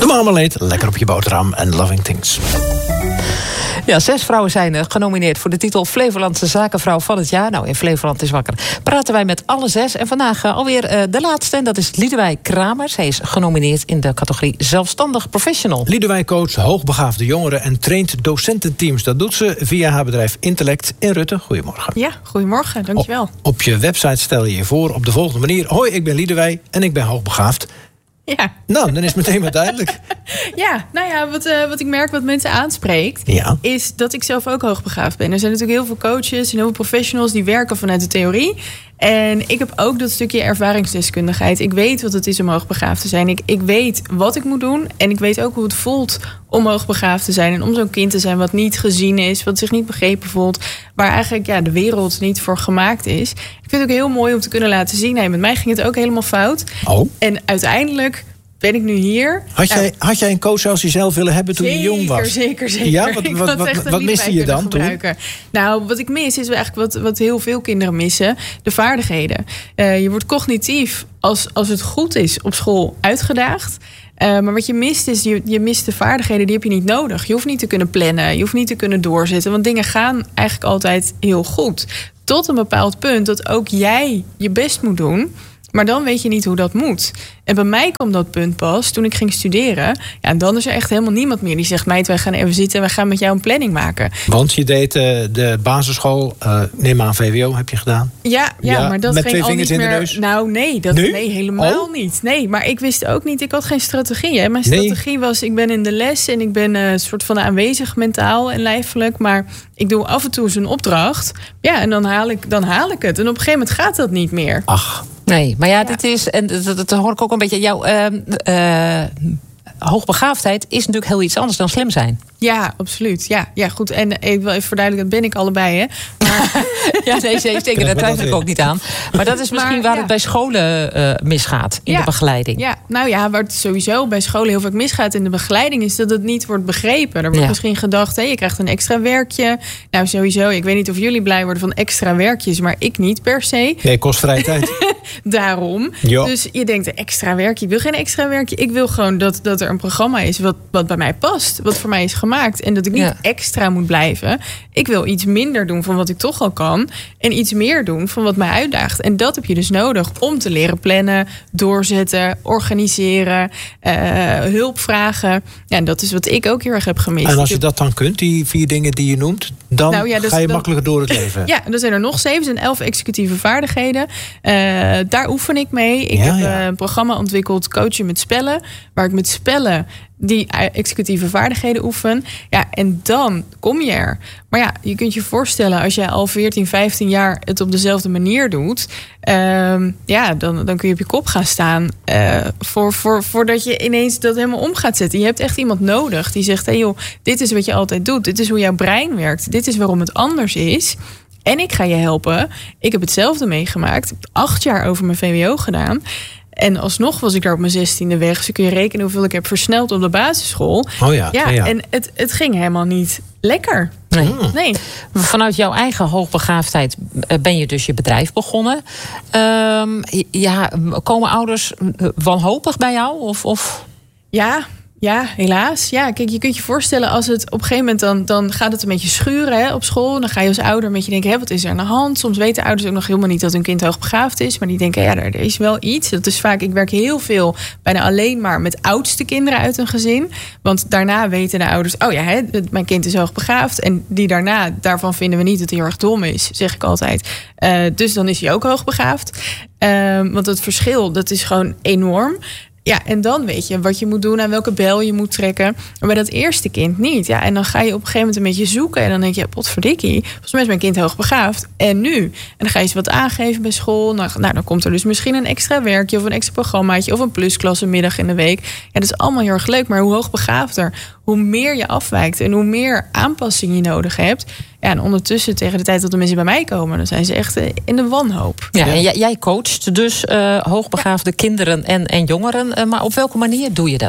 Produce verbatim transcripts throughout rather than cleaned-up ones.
Marmalade, lekker op je boterham en Loving Things. Ja, zes vrouwen zijn genomineerd voor de titel Flevolandse Zakenvrouw van het jaar. Nou, in Flevoland is wakker praten wij met alle zes. En vandaag uh, alweer uh, de laatste, en dat is Liedewij Kramers. Hij is genomineerd in de categorie Zelfstandig Professional. Liedewij coacht hoogbegaafde jongeren en traint docententeams. Dat doet ze via haar bedrijf Intellect in Rutte. Goedemorgen. Ja, goedemorgen, dankjewel. Op, op je website stel je je voor op de volgende manier. Hoi, ik ben Liedewij en ik ben hoogbegaafd. Ja. Nou, dan is het meteen maar duidelijk. Ja, nou ja, wat, uh, wat ik merk wat mensen aanspreekt, ja. is dat ik zelf ook hoogbegaafd ben. Er zijn natuurlijk heel veel coaches en heel veel professionals die werken vanuit de theorie. En ik heb ook dat stukje ervaringsdeskundigheid. Ik weet wat het is om hoogbegaafd te zijn. Ik, ik weet wat ik moet doen. En ik weet ook hoe het voelt om hoogbegaafd te zijn. En om zo'n kind te zijn wat niet gezien is, wat zich niet begrepen voelt. Waar eigenlijk ja, de wereld niet voor gemaakt is. Ik vind het ook heel mooi om te kunnen laten zien. Hey, met mij ging het ook helemaal fout. Oh. En uiteindelijk ben ik nu hier. Had, nou, jij, had jij een coach zoals je zelf willen hebben toen zeker, je jong was? Zeker, zeker, zeker. Ja, wat, wat, wat, wat, wat miste je dan toen? Nou, wat ik mis is eigenlijk wat, wat heel veel kinderen missen. De vaardigheden. Uh, je wordt cognitief, als, als het goed is, op school uitgedaagd. Uh, maar wat je mist is, je, je mist de vaardigheden, die heb je niet nodig. Je hoeft niet te kunnen plannen, je hoeft niet te kunnen doorzetten. Want dingen gaan eigenlijk altijd heel goed. Tot een bepaald punt dat ook jij je best moet doen. Maar dan weet je niet hoe dat moet. En bij mij kwam dat punt pas toen ik ging studeren. Ja, en dan is er echt helemaal niemand meer die zegt: meid, wij gaan even zitten en wij gaan met jou een planning maken. Want je deed uh, de basisschool, uh, neem aan V W O heb je gedaan. Ja, ja, ja maar dat met ging twee al vingers niet in meer. de neus? Nou, nee, dat, nee? nee helemaal oh? niet. Nee, maar ik wist ook niet, ik had geen strategie. Hè. Mijn strategie nee. was, ik ben in de les en ik ben een uh, soort van aanwezig mentaal en lijfelijk. Maar ik doe af en toe zo'n opdracht. Ja, en dan haal ik, dan haal ik het. En op een gegeven moment gaat dat niet meer. Ach. Nee, maar ja, ja. dit is, en dat, dat hoor ik ook een beetje, jouw uh, uh, hoogbegaafdheid is natuurlijk heel iets anders dan slim zijn. Ja, absoluut. Ja, ja, goed. En ik wil even verduidelijken, dat ben ik allebei, hè. Maar ja, nee, zeker, daar twijfel ik ook niet aan. Maar dat is misschien maar, waar ja. het bij scholen uh, misgaat, in ja. de begeleiding. Ja, nou ja, waar het sowieso bij scholen heel vaak misgaat in de begeleiding, is dat het niet wordt begrepen. Er wordt ja. misschien gedacht, hé, je krijgt een extra werkje. Nou, sowieso, ik weet niet of jullie blij worden van extra werkjes, maar ik niet per se. Nee, kost vrije tijd. Daarom. Jo. Dus je denkt, een extra werkje. Ik wil geen extra werkje. Ik wil gewoon dat, dat er een programma is wat, wat bij mij past. Wat voor mij is gemaakt. En dat ik niet ja. extra moet blijven. Ik wil iets minder doen van wat ik toch al kan. En iets meer doen van wat mij uitdaagt. En dat heb je dus nodig om te leren plannen, doorzetten, organiseren, uh, hulp vragen. Ja, en dat is wat ik ook heel erg heb gemist. En als je dat dan kunt, die vier dingen die je noemt, dan nou ja, dus, ga je dan, makkelijker door het leven. Ja, en er zijn er nog zeven, zijn elf executieve vaardigheden. Uh, daar oefen ik mee. Ik ja, heb ja. een programma ontwikkeld, Coachen met Spellen, waar ik met spellen die executieve vaardigheden oefen. Ja, en dan kom je er. Maar ja, je kunt je voorstellen, als jij al veertien, vijftien jaar het op dezelfde manier doet, um, ja, dan, dan kun je op je kop gaan staan. Uh, voor, voor, voordat je ineens dat helemaal om gaat zetten. Je hebt echt iemand nodig die zegt: hé hey joh, dit is wat je altijd doet. Dit is hoe jouw brein werkt. Dit is waarom het anders is. En ik ga je helpen. Ik heb hetzelfde meegemaakt. Ik heb acht jaar over mijn V W O gedaan. En alsnog was ik daar op mijn zestiende weg. Dus kun je rekenen hoeveel ik heb versneld op de basisschool. Oh ja, ja, ja. En het, het ging helemaal niet lekker. Nee. nee. Vanuit jouw eigen hoogbegaafdheid ben je dus je bedrijf begonnen. Um, ja, komen ouders wanhopig bij jou? Of, of? Ja... Ja, helaas. Ja, kijk, je kunt je voorstellen als het op een gegeven moment dan, dan gaat het een beetje schuren hè, op school. Dan ga je als ouder een beetje denken, hé, wat is er aan de hand? Soms weten ouders ook nog helemaal niet dat hun kind hoogbegaafd is. Maar die denken, ja, er is wel iets. Dat is vaak, ik werk heel veel, bijna alleen maar met oudste kinderen uit een gezin. Want daarna weten de ouders, oh ja, hè, mijn kind is hoogbegaafd. En die daarna, daarvan vinden we niet dat hij heel erg dom is, zeg ik altijd. Uh, dus dan is hij ook hoogbegaafd. Uh, want het verschil, dat is gewoon enorm. Ja, en dan weet je wat je moet doen, aan welke bel je moet trekken. Maar bij dat eerste kind niet. Ja, en dan ga je op een gegeven moment een beetje zoeken. En dan denk je, potverdikkie, volgens mij is mijn kind hoogbegaafd. En nu? En dan ga je eens wat aangeven bij school. Nou, nou, dan komt er dus misschien een extra werkje of een extra programmaatje of een plusklasse middag in de week. Ja, dat is allemaal heel erg leuk. Maar hoe hoogbegaafder, hoe meer je afwijkt en hoe meer aanpassing je nodig hebt. Ja, en ondertussen, tegen de tijd dat de mensen bij mij komen, dan zijn ze echt in de wanhoop. Ja, en jij coacht dus uh, hoogbegaafde ja. kinderen en, en jongeren. Uh, maar op welke manier doe je dat nou?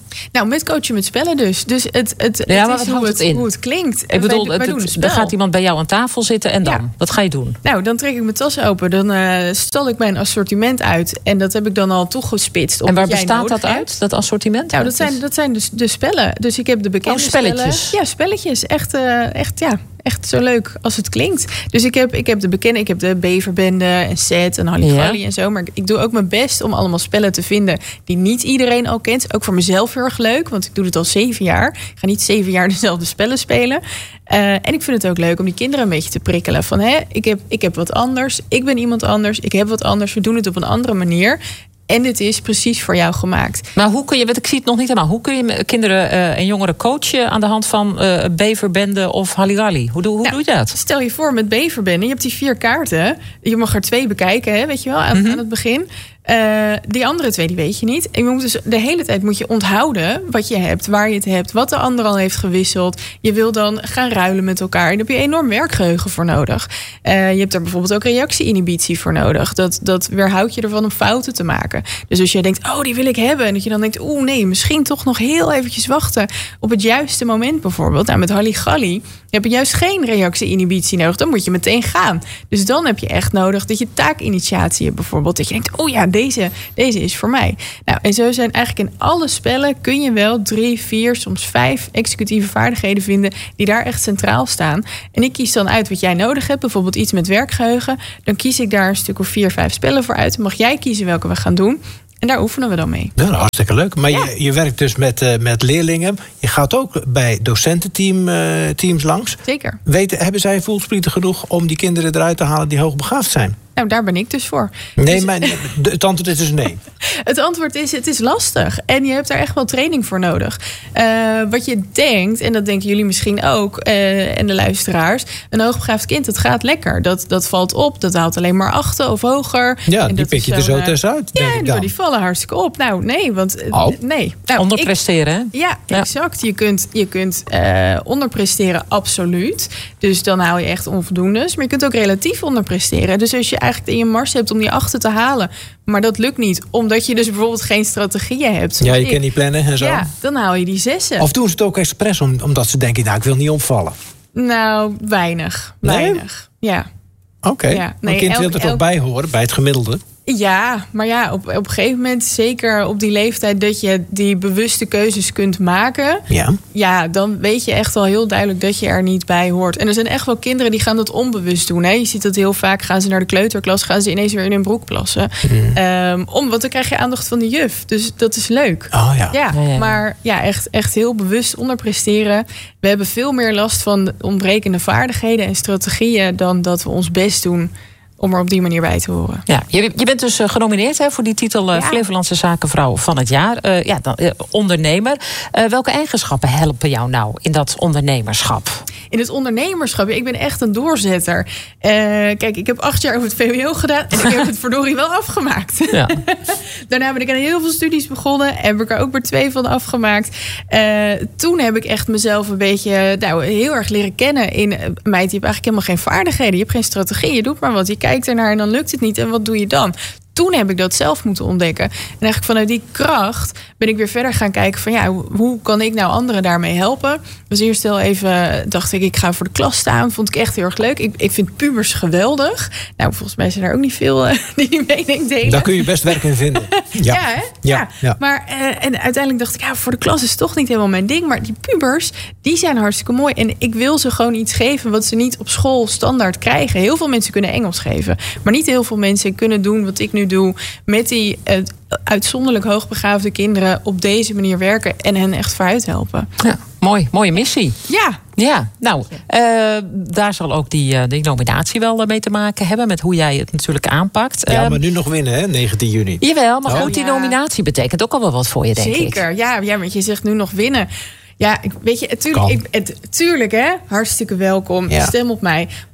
Nou, met coachen met spellen dus. Dus het, het, Ja, het maar is wat hoe houdt het, het in? hoe het klinkt. Ik bedoel, wij, wij het, doen een het, spel. er gaat iemand bij jou aan tafel zitten en dan? Ja. Wat ga je doen? Nou, dan trek ik mijn tas open. Dan uh, stal ik mijn assortiment uit. En dat heb ik dan al toegespitst. Op En waar wat jij bestaat nodig dat hebt. uit, dat assortiment? Nou, dat zijn, dat zijn dus de spellen. Dus ik heb de bekende Oh, spelletjes. spellen. Ja, spelletjes. Echt, uh, echt, ja, echt zo leuk als het klinkt. Dus ik heb, ik heb de bekende, ik heb de Beverbende en Zet en Halligalli Ja. en zo. Maar ik, ik doe ook mijn best om allemaal spellen te vinden die niet iedereen al kent. Ook voor mezelf heel erg leuk, want ik doe het al zeven jaar. Ik ga niet zeven jaar dezelfde spellen spelen. Uh, en ik vind het ook leuk om die kinderen een beetje te prikkelen. Van, hè, ik heb, ik heb wat anders. Ik ben iemand anders. Ik heb wat anders. We doen het op een andere manier. En dit is precies voor jou gemaakt. Maar hoe kun je, want ik zie het nog niet helemaal. Hoe kun je kinderen uh, en jongeren coachen aan de hand van uh, Beverbende of Halligalli? Hoe, doe, hoe Nou, doe je dat? Stel je voor met Beverbende, je hebt die vier kaarten. Je mag er twee bekijken, hè, weet je wel, aan, Mm-hmm. aan het begin. Uh, die andere twee, die weet je niet. En je moet dus de hele tijd moet je onthouden wat je hebt, waar je het hebt, wat de ander al heeft gewisseld. Je wil dan gaan ruilen met elkaar. En daar heb je enorm werkgeheugen voor nodig. Uh, je hebt er bijvoorbeeld ook reactie-inhibitie voor nodig. Dat, dat weerhoudt je ervan om fouten te maken. Dus als je denkt, oh, die wil ik hebben. En dat je dan denkt, oeh, nee, misschien toch nog heel eventjes wachten op het juiste moment bijvoorbeeld. Nou, met Halligalli heb je juist geen reactie-inhibitie nodig. Dan moet je meteen gaan. Dus dan heb je echt nodig dat je taakinitiatie hebt bijvoorbeeld. Dat je denkt, oh ja, deze, deze is voor mij. Nou, en zo zijn eigenlijk in alle spellen kun je wel drie, vier, soms vijf executieve vaardigheden vinden die daar echt centraal staan. En ik kies dan uit wat jij nodig hebt. Bijvoorbeeld iets met werkgeheugen. Dan kies ik daar een stuk of vier, vijf spellen voor uit. Dan mag jij kiezen welke we gaan doen. En daar oefenen we dan mee. Nou, hartstikke leuk. Maar Ja. je, je werkt dus met, uh, met leerlingen. Je gaat ook bij docententeams uh, teams langs. Zeker. Weten, hebben zij voelsprieten genoeg om die kinderen eruit te halen die hoogbegaafd zijn? Nou, daar ben ik dus voor. Nee, Dus- maar de- het antwoord is dus nee. Het antwoord is, het is lastig. En je hebt daar echt wel training voor nodig. Uh, wat je denkt, en dat denken jullie misschien ook, uh, en de luisteraars, een hoogbegaafd kind, dat gaat lekker. Dat, dat valt op, dat haalt alleen maar achten of hoger. Ja, En die dat pik is je er zo'n, zo uh, tussenuit, Ja, denk ik die, dan. die vallen hartstikke op. Nou, nee, want... uh, Oh. nee. Nou, Onderpresteren, hè? ik- Ja, Ja. exact. Je kunt, je kunt uh, onderpresteren, absoluut. Dus dan haal je echt onvoldoendes. Maar je kunt ook relatief onderpresteren. Dus als je eigenlijk in je mars hebt om die achten te halen, maar dat lukt niet, omdat je dus bijvoorbeeld geen strategieën hebt. Ja, zoals je ik. kan niet plannen en zo. Ja, dan haal je die zessen. Of doen ze het ook expres om, omdat ze denken, nou, ik wil niet opvallen. Nou, weinig. Nee? Weinig. Ja. Oké, Ja, nee, een kind wil elk- er toch elk- bij horen, bij het gemiddelde. Ja, maar ja, op, op een gegeven moment, zeker op die leeftijd, dat je die bewuste keuzes kunt maken. Ja. Ja, dan weet je echt wel heel duidelijk dat je er niet bij hoort. En er zijn echt wel kinderen die gaan dat onbewust doen. Hè? Je ziet dat heel vaak, gaan ze naar de kleuterklas, gaan ze ineens weer in hun broek plassen. Mm. Um, om, want dan krijg je aandacht van de juf. Dus dat is leuk. Oh ja. Ja, Ja, ja, ja. maar ja, echt, echt heel bewust onderpresteren. We hebben veel meer last van ontbrekende vaardigheden en strategieën dan dat we ons best doen om er op die manier bij te horen. Ja, je, je bent dus uh, genomineerd hè, voor die titel uh, Ja. Flevolandse Zakenvrouw van het jaar. Uh, ja, dan, uh, ondernemer. Uh, welke eigenschappen helpen jou nou in dat ondernemerschap? In het ondernemerschap, ik ben echt een doorzetter. Uh, kijk, ik heb acht jaar over het V W O gedaan en ik heb het verdorie wel afgemaakt. Ja. Daarna ben ik aan heel veel studies begonnen en heb ik er ook maar twee van afgemaakt. Uh, toen heb ik echt mezelf een beetje nou, heel erg leren kennen in uh, meid, je hebt eigenlijk helemaal geen vaardigheden, je hebt geen strategie, je doet maar wat, je kijkt ernaar en dan lukt het niet en wat doe je dan? Toen heb ik dat zelf moeten ontdekken. En eigenlijk vanuit die kracht ben ik weer verder gaan kijken van ja, hoe kan ik nou anderen daarmee helpen? Dus eerst heel even dacht ik, ik ga voor de klas staan. Vond ik echt heel erg leuk. Ik, ik vind pubers geweldig. Nou, volgens mij zijn er ook niet veel uh, die die mening delen. Daar kun je best werk in vinden. Ja, Ja, hè? Ja, Ja. ja. Maar uh, en uiteindelijk dacht ik, ja, voor de klas is het toch niet helemaal mijn ding. Maar die pubers, die zijn hartstikke mooi. En ik wil ze gewoon iets geven wat ze niet op school standaard krijgen. Heel veel mensen kunnen Engels geven. Maar niet heel veel mensen kunnen doen wat ik nu doe. Met die uh, uitzonderlijk hoogbegaafde kinderen op deze manier werken. En hen echt vooruit helpen. Ja, mooi, mooie missie. Ja, Ja, nou, uh, daar zal ook die, uh, die nominatie wel uh, mee te maken hebben. Met hoe jij het natuurlijk aanpakt. Ja, Um, maar nu nog winnen, hè, negentien juni. Jawel, maar Oh. goed, die Ja. nominatie betekent ook al wel wat voor je, denk ik. zeker. Ja, ja, want je zegt nu nog winnen. Ja, ik, weet je, Kan. tuurlijk, ik, het, tuurlijk hè, hartstikke welkom. Ja. Stem op mij. Maar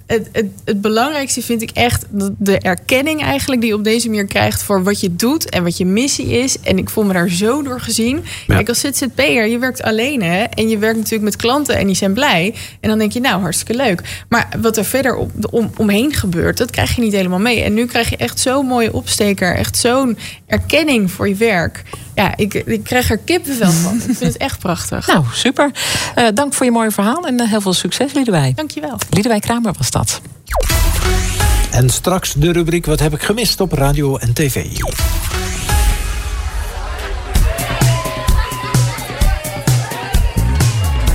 het, het, het belangrijkste vind ik echt de erkenning eigenlijk die je op deze manier krijgt voor wat je doet en wat je missie is. En ik voel me daar zo door gezien. Ja. Kijk, als Z Z P'er, je werkt alleen hè. En je werkt natuurlijk met klanten en die zijn blij. En dan denk je, nou, hartstikke leuk. Maar wat er verder om, om, omheen gebeurt, dat krijg je niet helemaal mee. En nu krijg je echt zo'n mooie opsteker. Echt zo'n erkenning voor je werk. Ja, ik, ik krijg er kippenvel van. Ik vind het echt prachtig. Nou, super. Uh, dank voor je mooie verhaal en uh, heel veel succes, Liedewij. Dankjewel. Liedewij Kramer was dat. En straks de rubriek Wat heb ik gemist op radio en tv.